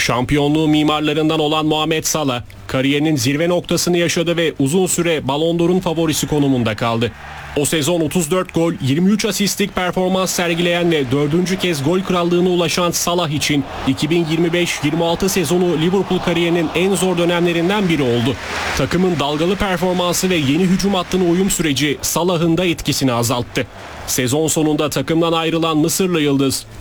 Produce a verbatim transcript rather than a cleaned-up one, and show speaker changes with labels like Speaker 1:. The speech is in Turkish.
Speaker 1: Şampiyonluğu mimarlarından olan Muhammed Salah, kariyerinin zirve noktasını yaşadı ve uzun süre Ballon d'Or'un favorisi konumunda kaldı. O sezon otuz dört gol, yirmi üç asistlik performans sergileyen ve dördüncü kez gol krallığına ulaşan Salah için iki bin yirmi beş yirmi altı sezonu Liverpool kariyerinin en zor dönemlerinden biri oldu. Takımın dalgalı performansı ve yeni hücum hattına uyum süreci Salah'ın da etkisini azalttı. Sezon sonunda takımdan ayrılan Mısırlı yıldız,